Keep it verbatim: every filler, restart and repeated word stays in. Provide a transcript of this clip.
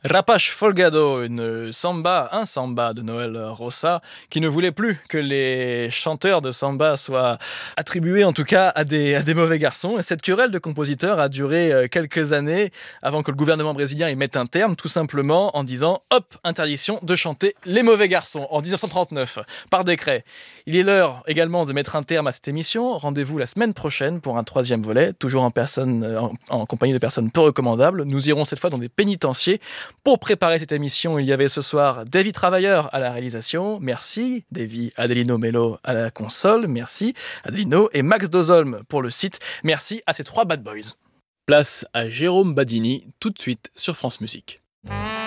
Rapace Folgado, une samba, un samba de Noël Rossa, qui ne voulait plus que les chanteurs de samba soient attribués en tout cas à des, à des mauvais garçons. Et cette querelle de compositeurs a duré euh, quelques années avant que le gouvernement brésilien y mette un terme, tout simplement en disant « Hop, interdiction de chanter les mauvais garçons » en dix-neuf cent trente-neuf, par décret. Il est l'heure également de mettre un terme à cette émission. Rendez-vous la semaine prochaine pour un troisième volet, toujours en, personne, en, en compagnie de personnes peu recommandables. Nous irons cette fois dans des pénitenciers. Pour préparer cette émission, il y avait ce soir Davy Travailleur à la réalisation. Merci. Davy Adelino Mello à la console. Merci. Adelino et Max Dozolm pour le site. Merci à ces trois bad boys. Place à Jérôme Badini, tout de suite sur France Musique.